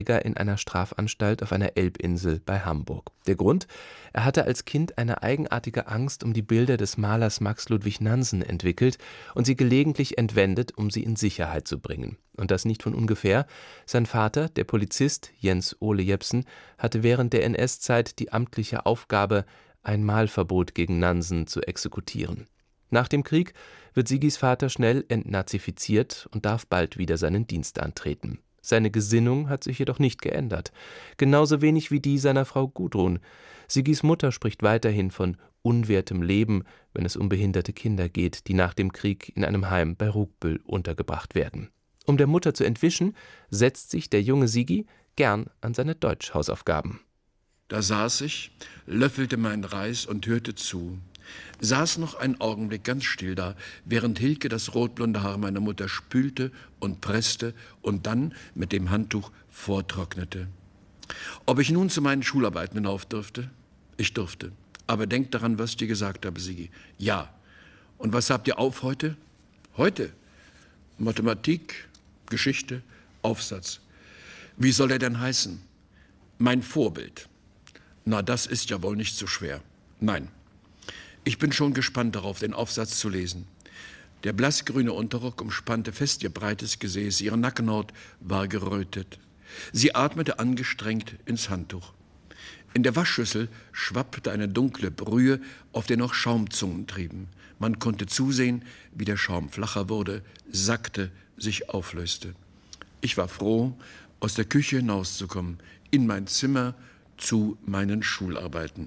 in einer Strafanstalt auf einer Elbinsel bei Hamburg. Der Grund? Er hatte als Kind eine eigenartige Angst um die Bilder des Malers Max Ludwig Nansen entwickelt und sie gelegentlich entwendet, um sie in Sicherheit zu bringen. Und das nicht von ungefähr. Sein Vater, der Polizist Jens Ole Jepsen, hatte während der NS-Zeit die amtliche Aufgabe, ein Malverbot gegen Nansen zu exekutieren. Nach dem Krieg wird Sigis Vater schnell entnazifiziert und darf bald wieder seinen Dienst antreten. Seine Gesinnung hat sich jedoch nicht geändert, genauso wenig wie die seiner Frau Gudrun. Sigis Mutter spricht weiterhin von unwertem Leben, wenn es um behinderte Kinder geht, die nach dem Krieg in einem Heim bei Rugbüll untergebracht werden. Um der Mutter zu entwischen, setzt sich der junge Sigi gern an seine Deutschhausaufgaben. Da saß ich, löffelte meinen Reis und hörte zu. Saß noch einen Augenblick ganz still da, während Hilke das rotblonde Haar meiner Mutter spülte und presste und dann mit dem Handtuch vortrocknete. Ob ich nun zu meinen Schularbeiten hinauf durfte? Ich durfte. Aber denk daran, was ich dir gesagt habe, Sigi. Ja. Und was habt ihr auf heute? Heute? Mathematik, Geschichte, Aufsatz. Wie soll er denn heißen? Mein Vorbild. Na, das ist ja wohl nicht so schwer. Nein. Ich bin schon gespannt darauf, den Aufsatz zu lesen. Der blassgrüne Unterrock umspannte fest ihr breites Gesäß, ihre Nackenhaut war gerötet. Sie atmete angestrengt ins Handtuch. In der Waschschüssel schwappte eine dunkle Brühe, auf der noch Schaumzungen trieben. Man konnte zusehen, wie der Schaum flacher wurde, sackte, sich auflöste. Ich war froh, aus der Küche hinauszukommen, in mein Zimmer, zu meinen Schularbeiten.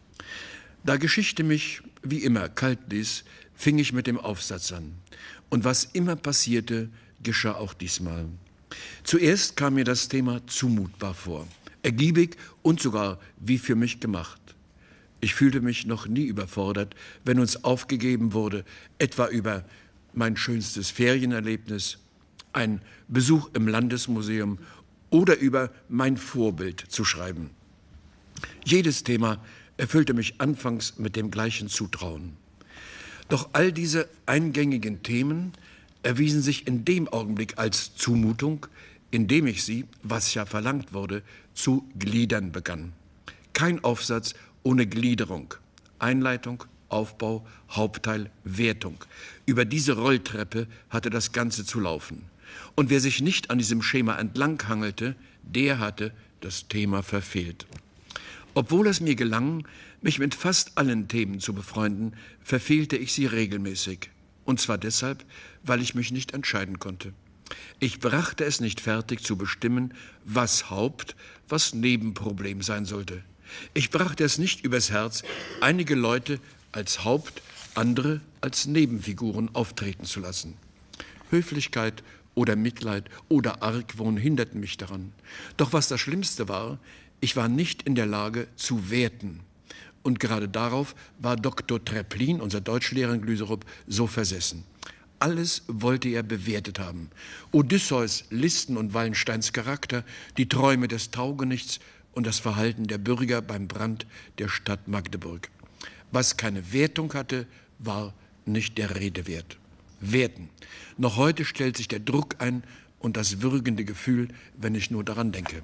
Da Geschichte mich, wie immer, kalt ließ, fing ich mit dem Aufsatz an. Und was immer passierte, geschah auch diesmal. Zuerst kam mir das Thema zumutbar vor, ergiebig und sogar wie für mich gemacht. Ich fühlte mich noch nie überfordert, wenn uns aufgegeben wurde, etwa über mein schönstes Ferienerlebnis, ein Besuch im Landesmuseum oder über mein Vorbild zu schreiben. Jedes Thema erfüllte mich anfangs mit dem gleichen Zutrauen. Doch all diese eingängigen Themen erwiesen sich in dem Augenblick als Zumutung, in dem ich sie, was ja verlangt wurde, zu gliedern begann. Kein Aufsatz ohne Gliederung, Einleitung, Aufbau, Hauptteil, Wertung. Über diese Rolltreppe hatte das Ganze zu laufen. Und wer sich nicht an diesem Schema entlanghangelte, der hatte das Thema verfehlt. Obwohl es mir gelang, mich mit fast allen Themen zu befreunden, verfehlte ich sie regelmäßig. Und zwar deshalb, weil ich mich nicht entscheiden konnte. Ich brachte es nicht fertig zu bestimmen, was Haupt-, was Nebenproblem sein sollte. Ich brachte es nicht übers Herz, einige Leute als Haupt-, andere als Nebenfiguren auftreten zu lassen. Höflichkeit oder Mitleid oder Argwohn hinderten mich daran. Doch was das Schlimmste war, ich war nicht in der Lage zu werten. Und gerade darauf war Dr. Treplin, unser Deutschlehrer in Glüserup, so versessen. Alles wollte er bewertet haben. Odysseus, Listen und Wallensteins Charakter, die Träume des Taugenichts und das Verhalten der Bürger beim Brand der Stadt Magdeburg. Was keine Wertung hatte, war nicht der Rede wert. Werten. Noch heute stellt sich der Druck ein und das würgende Gefühl, wenn ich nur daran denke.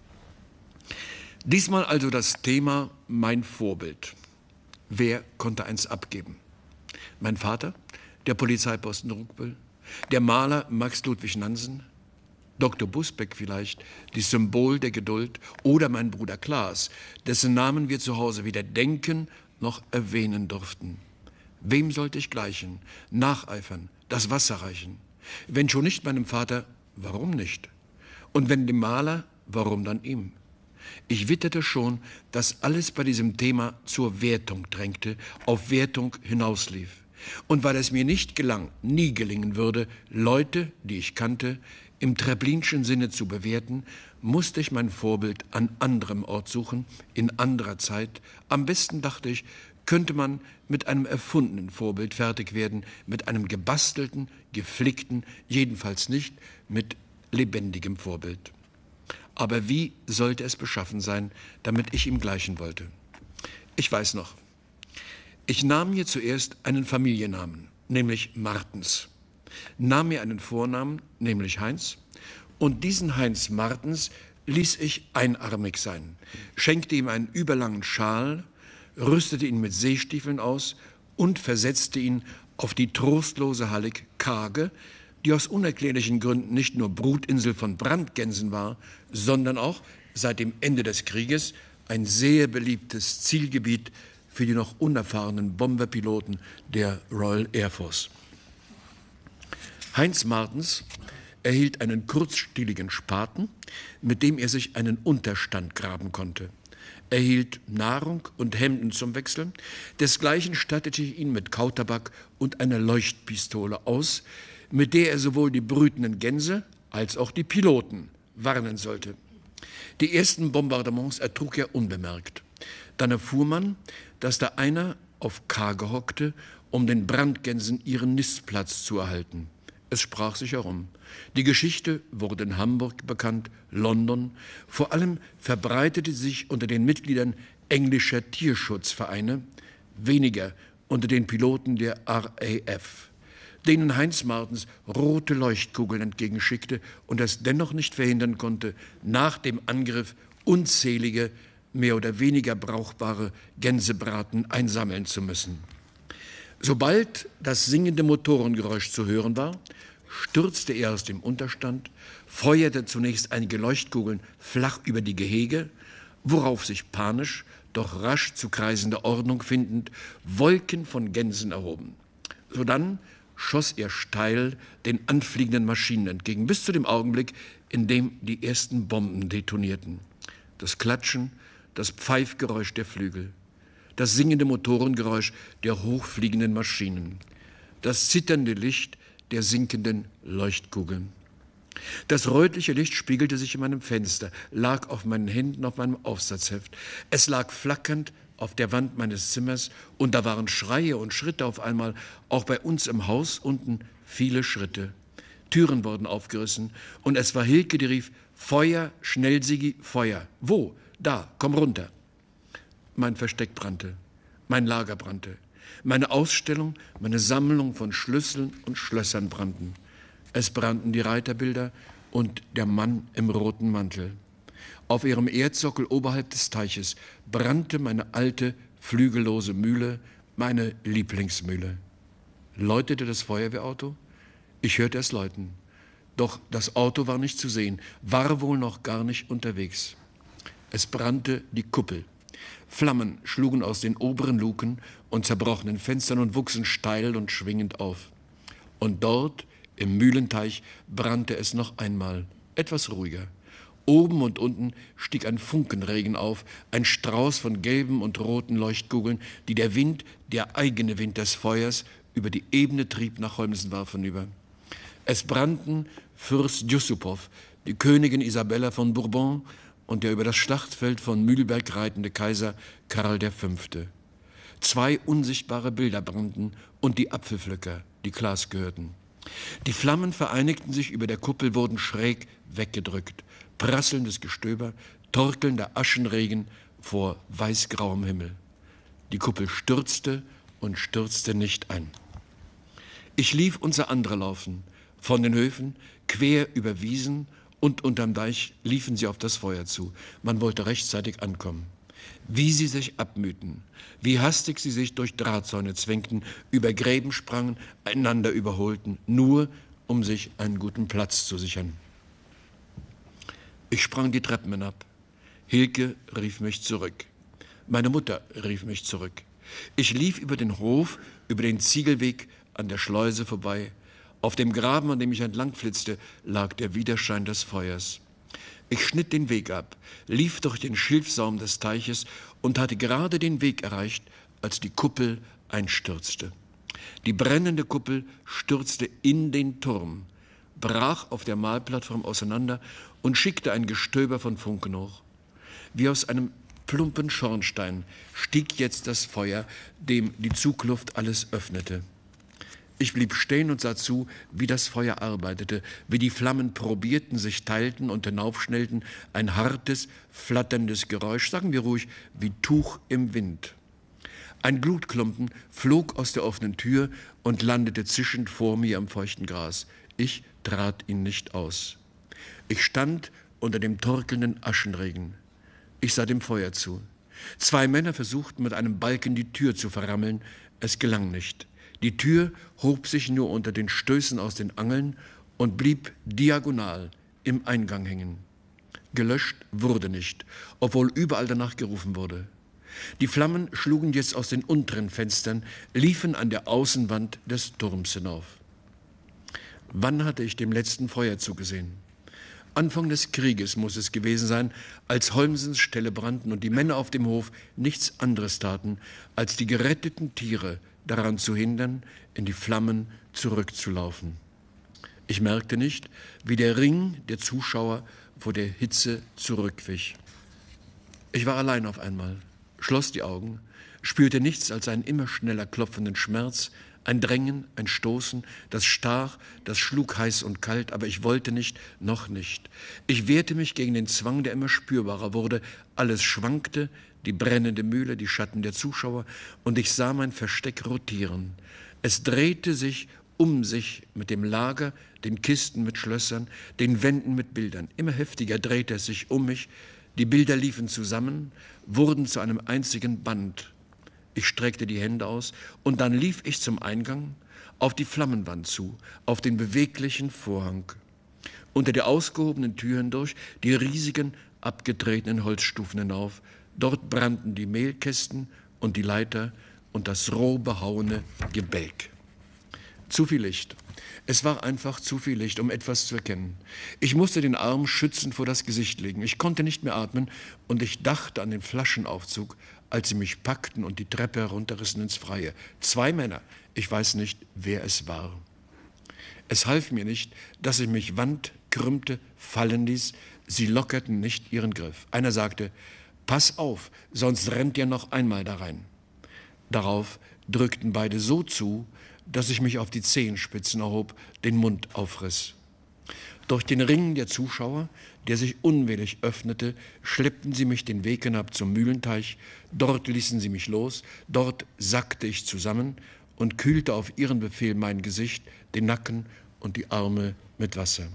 Diesmal also das Thema mein Vorbild. Wer konnte eins abgeben? Mein Vater, der Polizeiposten Rugbüll, der Maler Max Ludwig Nansen, Dr. Busbeck vielleicht, das Symbol der Geduld, oder mein Bruder Klaas, dessen Namen wir zu Hause weder denken noch erwähnen durften. Wem sollte ich gleichen, nacheifern, das Wasser reichen? Wenn schon nicht meinem Vater, warum nicht? Und wenn dem Maler, warum dann ihm? Ich witterte schon, dass alles bei diesem Thema zur Wertung drängte, auf Wertung hinauslief. Und weil es mir nicht gelang, nie gelingen würde, Leute, die ich kannte, im Treplinschen Sinne zu bewerten, musste ich mein Vorbild an anderem Ort suchen, in anderer Zeit. Am besten, dachte ich, könnte man mit einem erfundenen Vorbild fertig werden, mit einem gebastelten, geflickten, jedenfalls nicht mit lebendigem Vorbild. Aber wie sollte es beschaffen sein, damit ich ihm gleichen wollte? Ich weiß noch, ich nahm mir zuerst einen Familiennamen, nämlich Martens, nahm mir einen Vornamen, nämlich Heinz, und diesen Heinz Martens ließ ich einarmig sein, schenkte ihm einen überlangen Schal, rüstete ihn mit Seestiefeln aus und versetzte ihn auf die trostlose Hallig Kage, die aus unerklärlichen Gründen nicht nur Brutinsel von Brandgänsen war, sondern auch seit dem Ende des Krieges ein sehr beliebtes Zielgebiet für die noch unerfahrenen Bomberpiloten der Royal Air Force. Heinz Martens erhielt einen kurzstieligen Spaten, mit dem er sich einen Unterstand graben konnte. Er hielt Nahrung und Hemden zum Wechseln. Desgleichen stattete ich ihn mit Kautabak und einer Leuchtpistole aus, mit der er sowohl die brütenden Gänse als auch die Piloten warnen sollte. Die ersten Bombardements ertrug er unbemerkt. Dann erfuhr man, dass da einer auf Kage hockte, um den Brandgänsen ihren Nistplatz zu erhalten. Es sprach sich herum. Die Geschichte wurde in Hamburg bekannt, London. Vor allem verbreitete sich unter den Mitgliedern englischer Tierschutzvereine, weniger unter den Piloten der RAF, denen Heinz Martens rote Leuchtkugeln entgegenschickte und es dennoch nicht verhindern konnte, nach dem Angriff unzählige, mehr oder weniger brauchbare Gänsebraten einsammeln zu müssen. Sobald das singende Motorengeräusch zu hören war, stürzte er aus dem Unterstand, feuerte zunächst einige Leuchtkugeln flach über die Gehege, worauf sich panisch, doch rasch zu kreisende Ordnung findend, Wolken von Gänsen erhoben. Sodann schoss er steil den anfliegenden Maschinen entgegen, bis zu dem Augenblick, in dem die ersten Bomben detonierten. Das Klatschen, das Pfeifgeräusch der Flügel, das singende Motorengeräusch der hochfliegenden Maschinen, das zitternde Licht der sinkenden Leuchtkugeln. Das rötliche Licht spiegelte sich in meinem Fenster, lag auf meinen Händen auf meinem Aufsatzheft. Es lag flackernd auf der Wand meines Zimmers und da waren Schreie und Schritte auf einmal, auch bei uns im Haus unten viele Schritte. Türen wurden aufgerissen und es war Hilke, die rief: Feuer, schnell, Sigi, Feuer. Wo? Da, komm runter. Mein Versteck brannte, mein Lager brannte, meine Ausstellung, meine Sammlung von Schlüsseln und Schlössern brannten. Es brannten die Reiterbilder und der Mann im roten Mantel. Auf ihrem Erdsockel oberhalb des Teiches brannte meine alte, flügellose Mühle, meine Lieblingsmühle. Läutete das Feuerwehrauto? Ich hörte es läuten. Doch das Auto war nicht zu sehen, war wohl noch gar nicht unterwegs. Es brannte die Kuppel. Flammen schlugen aus den oberen Luken und zerbrochenen Fenstern und wuchsen steil und schwingend auf. Und dort, im Mühlenteich, brannte es noch einmal, etwas ruhiger. Oben und unten stieg ein Funkenregen auf, ein Strauß von gelben und roten Leuchtkugeln, die der Wind, der eigene Wind des Feuers, über die Ebene trieb nach Holmensenwarf hinüber. Es brannten Fürst Jussupow, die Königin Isabella von Bourbon und der über das Schlachtfeld von Mühlberg reitende Kaiser Karl V. 2 unsichtbare Bilder brannten und die Apfelpflücker, die Klaas gehörten. Die Flammen vereinigten sich über der Kuppel, wurden schräg weggedrückt. Prasselndes Gestöber, torkelnder Aschenregen vor weißgrauem Himmel. Die Kuppel stürzte und stürzte nicht ein. Ich lief unser anderer Laufen. Von den Höfen, quer über Wiesen und unterm Deich liefen sie auf das Feuer zu. Man wollte rechtzeitig ankommen. Wie sie sich abmühten, wie hastig sie sich durch Drahtsäune zwängten, über Gräben sprangen, einander überholten, nur um sich einen guten Platz zu sichern. Ich sprang die Treppen hinab. Hilke rief mich zurück. Meine Mutter rief mich zurück. Ich lief über den Hof, über den Ziegelweg an der Schleuse vorbei. Auf dem Graben, an dem ich entlang flitzte, lag der Widerschein des Feuers. Ich schnitt den Weg ab, lief durch den Schilfsaum des Teiches und hatte gerade den Weg erreicht, als die Kuppel einstürzte. Die brennende Kuppel stürzte in den Turm, brach auf der Mahlplattform auseinander und schickte ein Gestöber von Funken hoch. Wie aus einem plumpen Schornstein stieg jetzt das Feuer, dem die Zugluft alles öffnete. Ich blieb stehen und sah zu, wie das Feuer arbeitete, wie die Flammen probierten, sich teilten und hinaufschnellten, ein hartes, flatterndes Geräusch, sagen wir ruhig, wie Tuch im Wind. Ein Glutklumpen flog aus der offenen Tür und landete zischend vor mir am feuchten Gras. Ich trat ihn nicht aus. Ich stand unter dem torkelnden Aschenregen. Ich sah dem Feuer zu. 2 Männer versuchten mit einem Balken die Tür zu verrammeln. Es gelang nicht. Die Tür hob sich nur unter den Stößen aus den Angeln und blieb diagonal im Eingang hängen. Gelöscht wurde nicht, obwohl überall danach gerufen wurde. Die Flammen schlugen jetzt aus den unteren Fenstern, liefen an der Außenwand des Turms hinauf. Wann hatte ich dem letzten Feuer zugesehen? Anfang des Krieges muss es gewesen sein, als Holmsens Ställe brannten und die Männer auf dem Hof nichts anderes taten, als die geretteten Tiere daran zu hindern, in die Flammen zurückzulaufen. Ich merkte nicht, wie der Ring der Zuschauer vor der Hitze zurückwich. Ich war allein auf einmal, schloss die Augen, spürte nichts als einen immer schneller klopfenden Schmerz, ein Drängen, ein Stoßen, das stach, das schlug heiß und kalt, aber ich wollte nicht, noch nicht. Ich wehrte mich gegen den Zwang, der immer spürbarer wurde. Alles schwankte, die brennende Mühle, die Schatten der Zuschauer, und ich sah mein Versteck rotieren. Es drehte sich um sich mit dem Lager, den Kisten mit Schlössern, den Wänden mit Bildern. Immer heftiger drehte es sich um mich. Die Bilder liefen zusammen, wurden zu einem einzigen Band. Ich streckte die Hände aus und dann lief ich zum Eingang, auf die Flammenwand zu, auf den beweglichen Vorhang. Unter der ausgehobenen Tür hindurch die riesigen, abgetretenen Holzstufen hinauf. Dort brannten die Mehlkästen und die Leiter und das roh behauene Gebälk. Zu viel Licht. Es war einfach zu viel Licht, um etwas zu erkennen. Ich musste den Arm schützend vor das Gesicht legen. Ich konnte nicht mehr atmen und ich dachte an den Flaschenaufzug, als sie mich packten und die Treppe herunterrissen ins Freie. 2 Männer, ich weiß nicht, wer es war. Es half mir nicht, dass ich mich wand, krümmte, fallen ließ. Sie lockerten nicht ihren Griff. Einer sagte, pass auf, sonst rennt ihr noch einmal da rein. Darauf drückten beide so zu, dass ich mich auf die Zehenspitzen erhob, den Mund aufriss. Durch den Ring der Zuschauer, der sich unwillig öffnete, schleppten sie mich den Weg hinab zum Mühlenteich. Dort ließen sie mich los, dort sackte ich zusammen und kühlte auf ihren Befehl mein Gesicht, den Nacken und die Arme mit Wasser.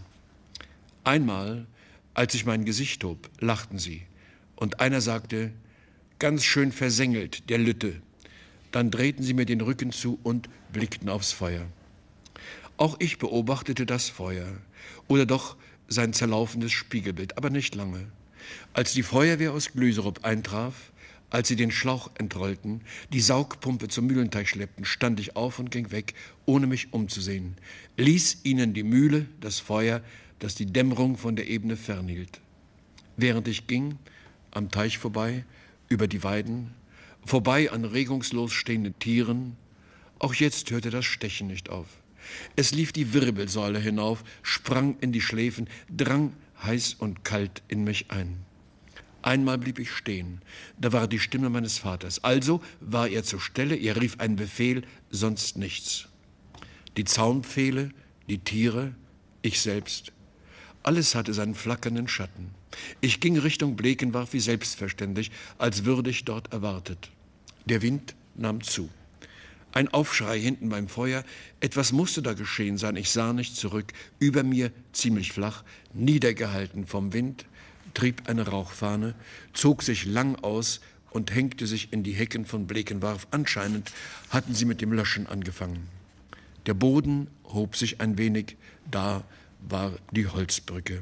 Einmal, als ich mein Gesicht hob, lachten sie, und einer sagte, ganz schön versengelt, der Lütte. Dann drehten sie mir den Rücken zu und blickten aufs Feuer. Auch ich beobachtete das Feuer, oder doch sein zerlaufendes Spiegelbild, aber nicht lange. Als die Feuerwehr aus Glüserup eintraf, als sie den Schlauch entrollten, die Saugpumpe zum Mühlenteich schleppten, stand ich auf und ging weg, ohne mich umzusehen, ließ ihnen die Mühle, das Feuer, das die Dämmerung von der Ebene fernhielt. Während ich ging, am Teich vorbei, über die Weiden, vorbei an regungslos stehenden Tieren, auch jetzt hörte das Stechen nicht auf. Es lief die Wirbelsäule hinauf, sprang in die Schläfen, drang heiß und kalt in mich ein. Einmal blieb ich stehen, da war die Stimme meines Vaters. Also war er zur Stelle, er rief einen Befehl, sonst nichts. Die Zaunpfähle, die Tiere, ich selbst, alles hatte seinen flackernden Schatten. Ich ging Richtung Blekenwarf wie selbstverständlich, als würde ich dort erwartet. Der Wind nahm zu. Ein Aufschrei hinten beim Feuer, etwas musste da geschehen sein, ich sah nicht zurück. Über mir, ziemlich flach, niedergehalten vom Wind, trieb eine Rauchfahne, zog sich lang aus und hängte sich in die Hecken von Blekenwarf. Anscheinend hatten sie mit dem Löschen angefangen. Der Boden hob sich ein wenig, da war die Holzbrücke.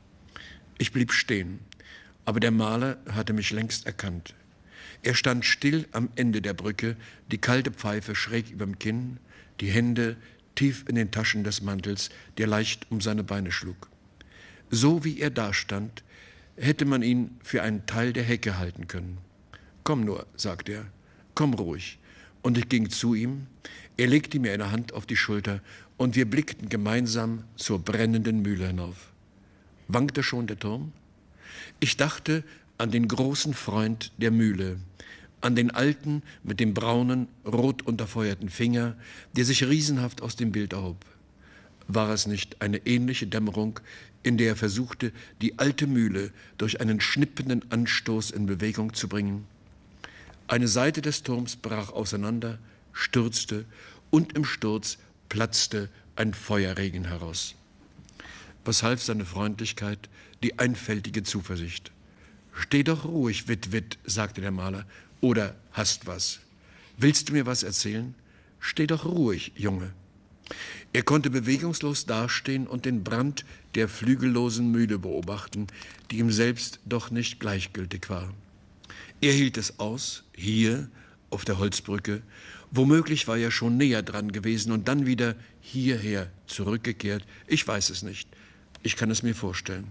Ich blieb stehen, aber der Maler hatte mich längst erkannt. Er stand still am Ende der Brücke, die kalte Pfeife schräg überm Kinn, die Hände tief in den Taschen des Mantels, der leicht um seine Beine schlug. So wie er dastand, hätte man ihn für einen Teil der Hecke halten können. »Komm nur«, sagte er, »komm ruhig.« Und ich ging zu ihm, er legte mir eine Hand auf die Schulter und wir blickten gemeinsam zur brennenden Mühle hinauf. Wankte schon der Turm? Ich dachte an den großen Freund der Mühle, an den alten mit dem braunen, rot unterfeuerten Finger, der sich riesenhaft aus dem Bild erhob. War es nicht eine ähnliche Dämmerung, in der er versuchte, die alte Mühle durch einen schnippenden Anstoß in Bewegung zu bringen? Eine Seite des Turms brach auseinander, stürzte und im Sturz platzte ein Feuerregen heraus. Was half seine Freundlichkeit, die einfältige Zuversicht? »Steh doch ruhig, Wit-Wit«, sagte der Maler, »oder hast was? Willst du mir was erzählen? Steh doch ruhig, Junge.« Er konnte bewegungslos dastehen und den Brand der flügellosen Mühle beobachten, die ihm selbst doch nicht gleichgültig war. Er hielt es aus, hier auf der Holzbrücke. Womöglich war er schon näher dran gewesen und dann wieder hierher zurückgekehrt. Ich weiß es nicht. Ich kann es mir vorstellen.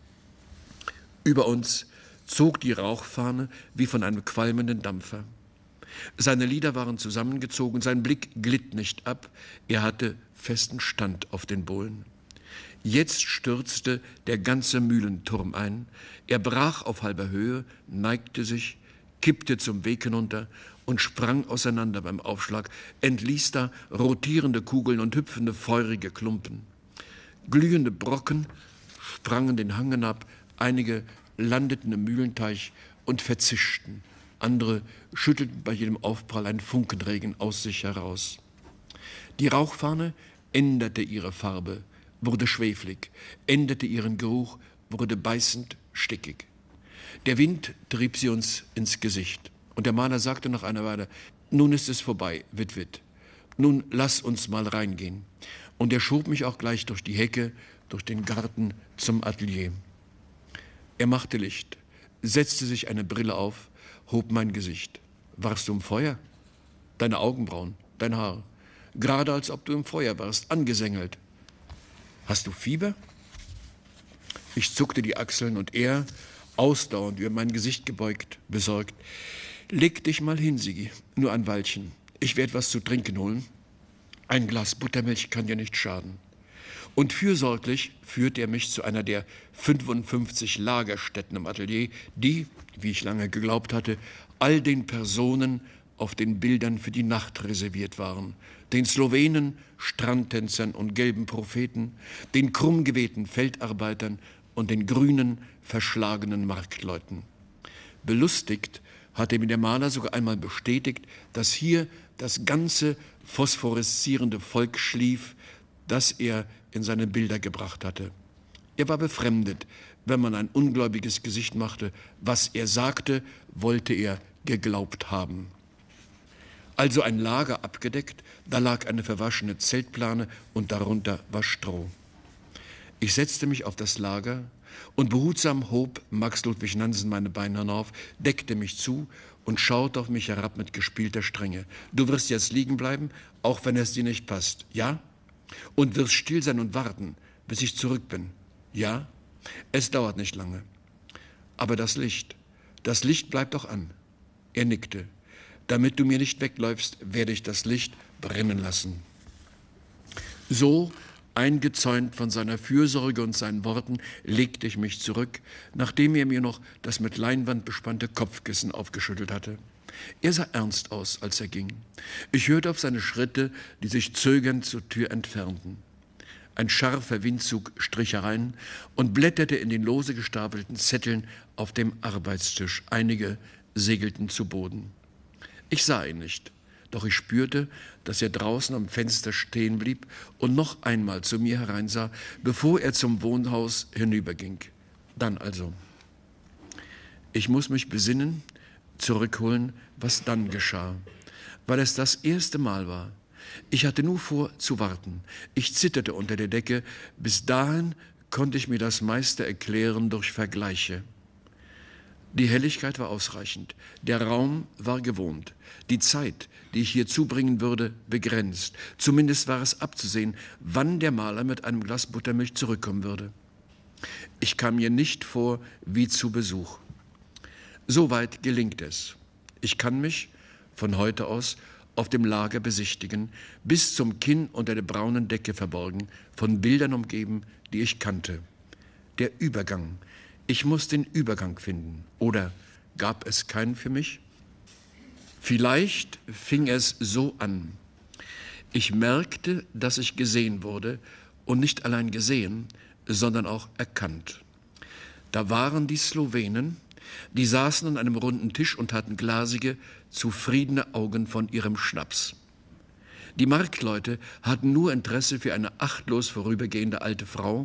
Über uns zog die Rauchfahne wie von einem qualmenden Dampfer. Seine Lider waren zusammengezogen, sein Blick glitt nicht ab, er hatte festen Stand auf den Bohlen. Jetzt stürzte der ganze Mühlenturm ein, er brach auf halber Höhe, neigte sich, kippte zum Weg hinunter und sprang auseinander beim Aufschlag, entließ da rotierende Kugeln und hüpfende, feurige Klumpen. Glühende Brocken sprangen den Hang hinab, einige landeten im Mühlenteich und verzischten. Andere schüttelten bei jedem Aufprall einen Funkenregen aus sich heraus. Die Rauchfahne änderte ihre Farbe, wurde schweflig, änderte ihren Geruch, wurde beißend stickig. Der Wind trieb sie uns ins Gesicht. Und der Maler sagte nach einer Weile, »Nun ist es vorbei, Wit-Wit. Nun lass uns mal reingehen.« Und er schob mich auch gleich durch die Hecke, durch den Garten zum Atelier. Er machte Licht, setzte sich eine Brille auf, hob mein Gesicht. »Warst du im Feuer? Deine Augenbrauen, dein Haar, gerade als ob du im Feuer warst, angesengelt. Hast du Fieber?« Ich zuckte die Achseln und er, ausdauernd über mein Gesicht gebeugt, besorgt, »Leg dich mal hin, Sigi, nur ein Weilchen. Ich werde was zu trinken holen. Ein Glas Buttermilch kann dir nicht schaden.« Und fürsorglich führte er mich zu einer der 55 Lagerstätten im Atelier, die, wie ich lange geglaubt hatte, all den Personen auf den Bildern für die Nacht reserviert waren. Den Slowenen, Strandtänzern und gelben Propheten, den krummgewehten Feldarbeitern und den grünen, verschlagenen Marktleuten. Belustigt hatte mir der Maler sogar einmal bestätigt, dass hier das ganze phosphoreszierende Volk schlief, das er in seine Bilder gebracht hatte. Er war befremdet, wenn man ein ungläubiges Gesicht machte. Was er sagte, wollte er geglaubt haben. Also ein Lager abgedeckt, da lag eine verwaschene Zeltplane und darunter war Stroh. Ich setzte mich auf das Lager und behutsam hob Max Ludwig Nansen meine Beine hinauf, deckte mich zu und schaute auf mich herab mit gespielter Strenge. »Du wirst jetzt liegen bleiben, auch wenn es dir nicht passt, ja? Und wirst still sein und warten, bis ich zurück bin, ja? Es dauert nicht lange. Aber das Licht bleibt doch an.« Er nickte. »Damit du mir nicht wegläufst, werde ich das Licht brennen lassen.« So, eingezäunt von seiner Fürsorge und seinen Worten, legte ich mich zurück, nachdem er mir noch das mit Leinwand bespannte Kopfkissen aufgeschüttelt hatte. Er sah ernst aus, als er ging. Ich hörte auf seine Schritte, die sich zögernd zur Tür entfernten. Ein scharfer Windzug strich herein und blätterte in den lose gestapelten Zetteln auf dem Arbeitstisch. Einige segelten zu Boden. Ich sah ihn nicht, doch ich spürte, dass er draußen am Fenster stehen blieb und noch einmal zu mir hereinsah, bevor er zum Wohnhaus hinüberging. Dann also. Ich muss mich besinnen, zurückholen, was dann geschah, weil es das erste Mal war. Ich hatte nur vor, zu warten. Ich zitterte unter der Decke. Bis dahin konnte ich mir das meiste erklären durch Vergleiche. Die Helligkeit war ausreichend, der Raum war gewohnt, die Zeit, die ich hier zubringen würde, begrenzt. Zumindest war es abzusehen, wann der Maler mit einem Glas Buttermilch zurückkommen würde. Ich kam mir nicht vor wie zu Besuch. Soweit gelingt es. Ich kann mich von heute aus auf dem Lager besichtigen, bis zum Kinn unter der braunen Decke verborgen, von Bildern umgeben, die ich kannte. Der Übergang. Ich muss den Übergang finden. Oder gab es keinen für mich? Vielleicht fing es so an. Ich merkte, dass ich gesehen wurde und nicht allein gesehen, sondern auch erkannt. Da waren die Slowenen, die saßen an einem runden Tisch und hatten glasige, zufriedene Augen von ihrem Schnaps. Die Marktleute hatten nur Interesse für eine achtlos vorübergehende alte Frau,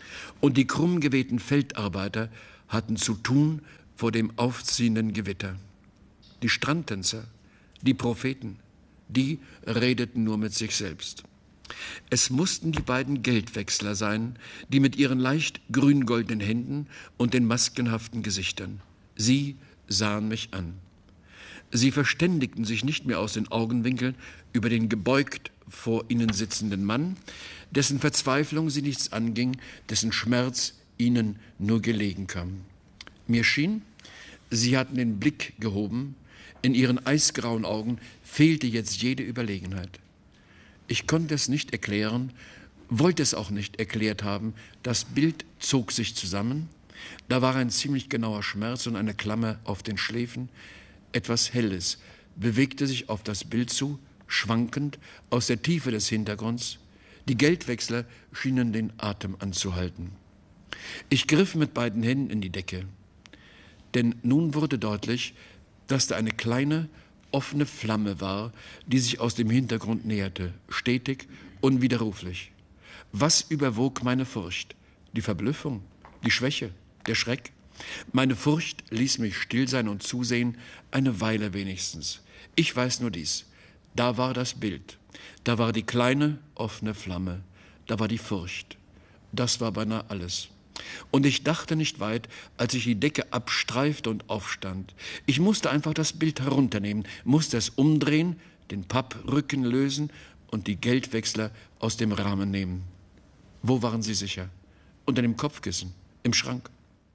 Und die krumm gewehten Feldarbeiter hatten zu tun vor dem aufziehenden Gewitter. Die Strandtänzer, die Propheten, die redeten nur mit sich selbst. Es mussten die beiden Geldwechsler sein, die mit ihren leicht grüngoldenen Händen und den maskenhaften Gesichtern. Sie sahen mich an. Sie verständigten sich nicht mehr aus den Augenwinkeln über den gebeugt vor ihnen sitzenden Mann, dessen Verzweiflung sie nichts anging, dessen Schmerz ihnen nur gelegen kam. Mir schien, sie hatten den Blick gehoben, in ihren eisgrauen Augen fehlte jetzt jede Überlegenheit. Ich konnte es nicht erklären, wollte es auch nicht erklärt haben. Das Bild zog sich zusammen. Da war ein ziemlich genauer Schmerz und eine Klammer auf den Schläfen. Etwas Helles bewegte sich auf das Bild zu, schwankend aus der Tiefe des Hintergrunds. Die Geldwechsler schienen den Atem anzuhalten. Ich griff mit beiden Händen in die Decke. Denn nun wurde deutlich, dass da eine kleine, offene Flamme war, die sich aus dem Hintergrund näherte, stetig, unwiderruflich. Was überwog meine Furcht? Die Verblüffung, die Schwäche, der Schreck? Meine Furcht ließ mich still sein und zusehen, eine Weile wenigstens. Ich weiß nur dies: Da war das Bild, da war die kleine, offene Flamme, da war die Furcht. Das war beinahe alles. Und ich dachte nicht weit, als ich die Decke abstreifte und aufstand. Ich musste einfach das Bild herunternehmen, musste es umdrehen, den Papprücken lösen und die Geldwechsler aus dem Rahmen nehmen. Wo waren sie sicher? Unter dem Kopfkissen, im Schrank.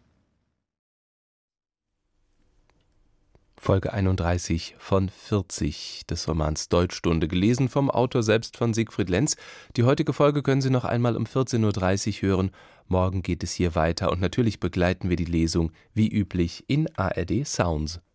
Folge 31 von 40 des Romans Deutschstunde, gelesen vom Autor selbst, von Siegfried Lenz. Die heutige Folge können Sie noch einmal um 14:30 Uhr hören. Morgen geht es hier weiter und natürlich begleiten wir die Lesung wie üblich in ARD Sounds.